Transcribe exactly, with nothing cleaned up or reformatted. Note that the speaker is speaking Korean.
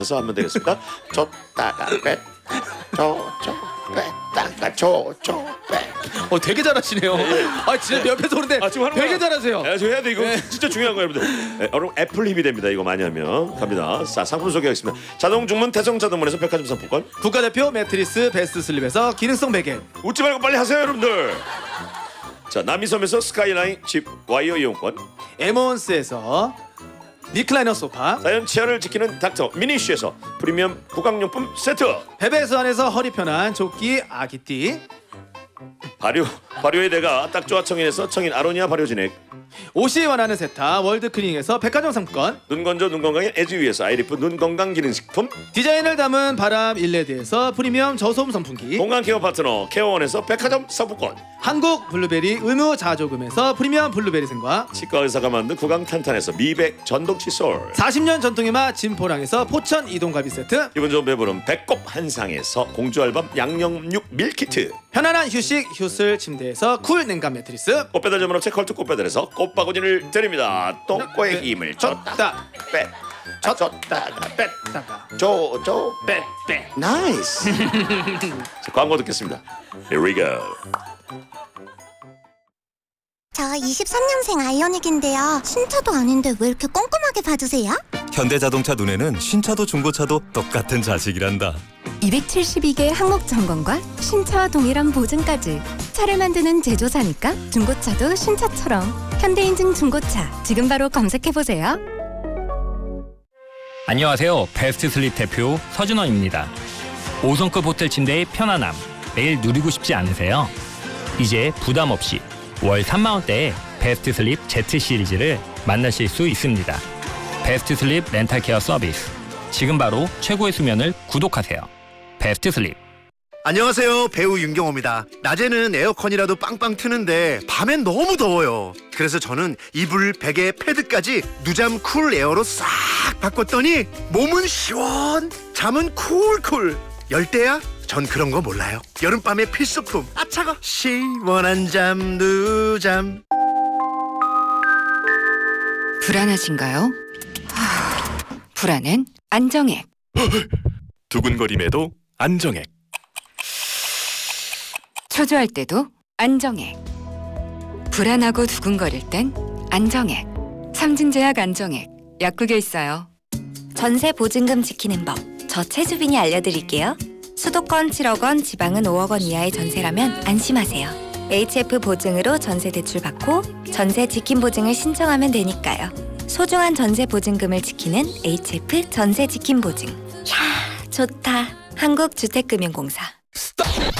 그래서 하면 되겠습니다. 줬다가 뺐, 줘줘 뺐다가 줘줘 뺐. 어 되게 잘하시네요. 예. 아 진짜 옆에서 오는데 아, 지금 하는 되게 거야. 잘하세요. 네, 저 해야 돼 이거. 네. 진짜 중요한 거예요, 여러분들. 네, 여러분 애플 힘이 됩니다. 이거 많이 하면 갑니다. 자, 상품 소개하겠습니다. 자동 주문 태성 자동문에서 백화점 상품권. 국가대표 매트리스 베스트 슬립에서 기능성 베개. 웃지 말고 빨리 하세요, 여러분들. 자, 남이섬에서 스카이라인 집 와이어 이용권. 에몬스에서 리클라이너 소파. 자연 치아를 지키는 닥터 미니쉬에서 프리미엄 구강용품 세트. 베베스 안에서 허리 편한 조끼 아기띠. 발효 발효의 대가 딱 좋아 청인에서 청인 아로니아 발효 진액. 옷이 원하는 세탁 월드클리닝에서 백화점 상품권. 눈 건조 눈 건강에 에즈위에서 아이리프 눈 건강 기능식품. 디자인을 담은 바람 일레드에서 프리미엄 저소음 선풍기. 건강 케어 파트너 케어원에서 백화점 상품권. 한국 블루베리 의무 자조금에서 프리미엄 블루베리 생과. 치과 의사가 만든 구강 탄탄에서 미백 전동 칫솔. 사십 년 전통의 맛 진포랑에서 포천 이동갈비 세트. 기분 좋은 배부름 배꼽 한상에서 공주알밤 양념육 밀키트. 편안한 휴식 휴슬 침대에서 쿨 냉감 매트리스. 꽃배달 전문 업체 컬트 꽃배달에서 꽃바구니를 드립니다. 똥꼬의 힘을 줬다 뺐 줬다가 다가 뺐줘줘 뺐 뺐. 나이스. 자, 광고 듣겠습니다. Here we go. 저 이십삼 년생 아이오닉인데요. 신차도 아닌데 왜 이렇게 꼼꼼하게 봐주세요? 현대자동차 눈에는 신차도 중고차도 똑같은 자식이란다. 이백칠십이 개 항목 점검과 신차와 동일한 보증까지. 차를 만드는 제조사니까 중고차도 신차처럼. 현대인증 중고차 지금 바로 검색해보세요. 안녕하세요. 베스트 슬립 대표 서준원입니다. 오 성급 호텔 침대의 편안함 매일 누리고 싶지 않으세요? 이제 부담 없이 월 삼만 원대에 베스트 슬립 Z 시리즈를 만나실 수 있습니다. 베스트 슬립 렌탈 케어 서비스. 지금 바로 최고의 수면을 구독하세요. 베스트 슬립. 안녕하세요, 배우 윤경호입니다. 낮에는 에어컨이라도 빵빵 트는데 밤엔 너무 더워요. 그래서 저는 이불, 베개, 패드까지 누잠 쿨 에어로 싹 바꿨더니 몸은 시원, 잠은 쿨쿨. 열대야? 전 그런 거 몰라요. 여름밤의 필수품. 아 차가. 시원한 잠 누잠. 불안하신가요? 불안은 안정액. 두근거림에도 안정액. 초조할 때도 안정액. 불안하고 두근거릴 땐 안정액. 삼진제약 안정액. 약국에 있어요. 전세 보증금 지키는 법. 저 최주빈이 알려드릴게요. 수도권 칠억 원, 지방은 오억 원 이하의 전세라면 안심하세요. 에이치에프 보증으로 전세 대출 받고 전세 지킴 보증을 신청하면 되니까요. 소중한 전세 보증금을 지키는 에이치에프 전세 지킴 보증. 이야, 좋다. 한국주택금융공사.